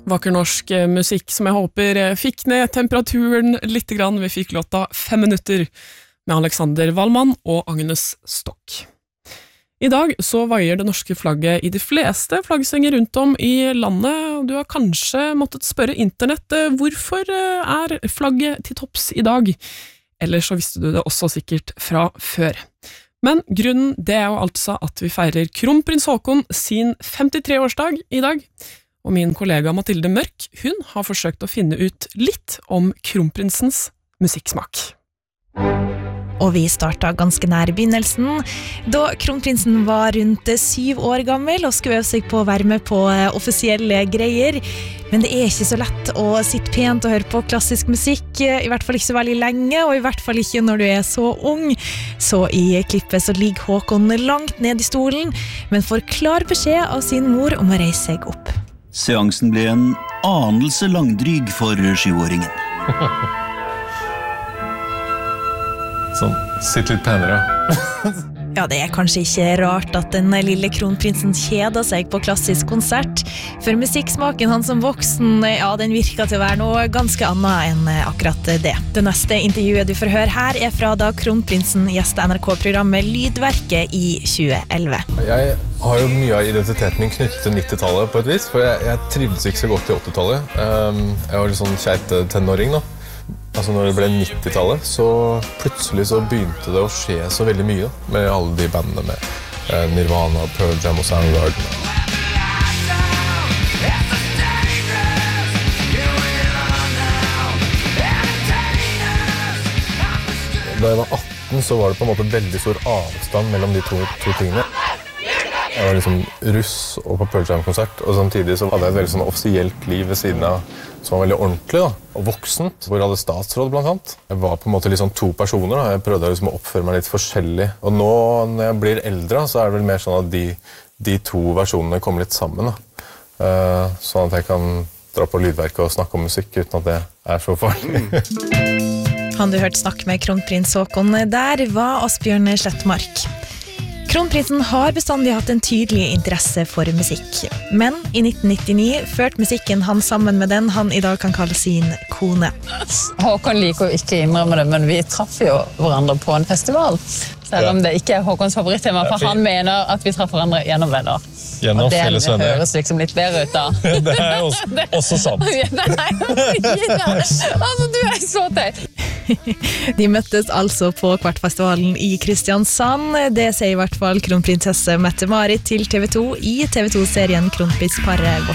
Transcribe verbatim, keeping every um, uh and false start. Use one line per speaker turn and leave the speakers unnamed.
Vakker norsk musikk som jeg håper fikk ned temperaturen litt grann. Vi fikk låta Fem minutter med Alexander Wallmann og Agnes Stokk. I dag så vaier det norske flagget i de fleste flaggsenger rundt om i landet. Du har kanskje måttet spørre internett hvorfor er flagget til topps i dag? Eller så visste du det også sikkert fra før. Men grunnen det er jo altså at vi feirer kronprins Haakon sin femtitre-årsdag i dag. Og min kollega Mathilde Mørk, hun har forsøkt å finne ut litt om kronprinsens musikksmak.
Og vi startet ganske nær begynnelsen, da kronprinsen var rundt syv år gammel og skulle øve seg på å være med på offisielle greier. Men det er ikke så lett å sitte pent og høre på klassisk musikk, i hvert fall ikke så veldig lenge, og i hvert fall ikke når du er så ung. Så i klippet så ligger Haakon langt ned i stolen, men får klar beskjed av sin mor om å reise seg opp.
Seansen ble en anelse langdryg for sjuåringen.
Sånn, sitt litt penere.
Ja, det er kanskje ikke rart at den lille kronprinsen kjeder seg på klassisk konsert, for musikksmaken hans som voksen, ja, den virker til å være noe ganske annet enn akkurat det. Det neste intervjuet du får høre her er fra da kronprinsen gjestet N R K-programmet Lydverket i tjue elleve.
Jeg har jo mye av identiteten min knyttet til nittitallet på et vis, for jeg, jeg trivdes ikke så godt i åttitallet. Um, jeg var litt sånn kjeit tenåring da. Altså når det ble nittitallet, så plutselig så begynte det å skje så veldig mye da, med alle de bandene med eh, Nirvana, Pearl Jam og Soundgarden. Da jeg var atten så var det på en måte veldig stor avstand mellom de to, to tingene. Jeg var liksom russ og på Pearl Jam-konsert, og samtidig så hadde jeg et veldig sånn offisielt liv ved siden av som var veldig ordentlig da, og voksent, hvor jeg hadde statsråd blant annet. Jeg var på en måte liksom to personer, da. Jeg prøvde liksom å oppføre meg litt forskjellig. Og nå når jeg blir eldre, så er det vel mer sånn at de, de to versjonene kommer litt sammen. Da. Uh, sånn at jeg kan dra på Lydverket og snakke om musikk uten at det er så farlig.
Han du hørte snakke med kronprins Haakon der var Asbjørn Slettmark. Kronprinsen har bestandig hatt en tydelig interesse for musikk, men i nitten nittini førte musikken han sammen med den han i dag kan kalle sin kone.
Haakon liker jo ikke innrømme det, men vi traff jo hverandre på en festival, selv om det ikke er Haakons favorittema, for han mener at vi traff hverandre gjennom venner.
Gjennom felles venner.
Og det høres liksom litt bedre ut da.
Det er også, også sant.
Nei, altså du er så teit.
De møttes altså på Kvartfestivalen i Kristiansand. Det sier i hvert fall kronprinsesse Mette-Marit til T V to i T V to-serien Kronprinsparet.